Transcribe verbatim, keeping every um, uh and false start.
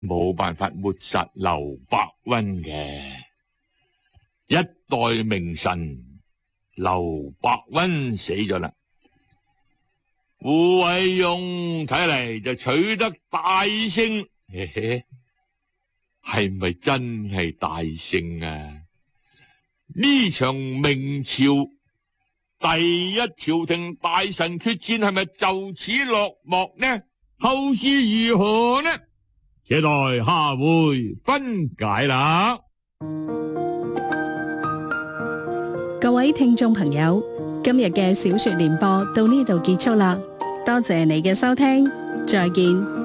冇辦法抹殺劉伯溫嘅。一代名臣劉伯溫死咗啦，胡惟庸睇嚟就取得大勝，嘿嘿，係咪真係大勝啊？呢場明朝第一朝廷大臣決戰係咪就此落幕呢？後事如何呢？且待下回分解啦。 各位聽眾朋友，今日嘅小說聯播到呢度結束啦，多謝你嘅收聽，再見。